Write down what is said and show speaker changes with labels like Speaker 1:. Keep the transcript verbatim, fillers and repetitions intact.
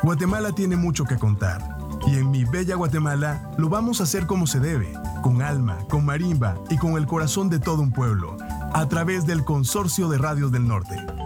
Speaker 1: Guatemala tiene mucho que contar. Y en Mi Bella Guatemala lo vamos a hacer como se debe, con alma, con marimba y con el corazón de todo un pueblo, a través del Consorcio de Radios del Norte.